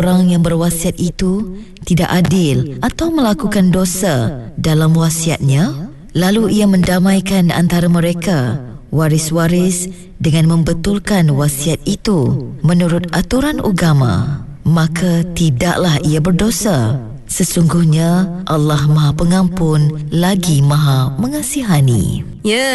Orang yang berwasiat itu tidak adil atau melakukan dosa dalam wasiatnya, lalu ia mendamaikan antara mereka, waris-waris, dengan membetulkan wasiat itu menurut aturan agama, maka tidaklah ia berdosa. Sesungguhnya Allah Maha Pengampun lagi Maha Mengasihani. Ya.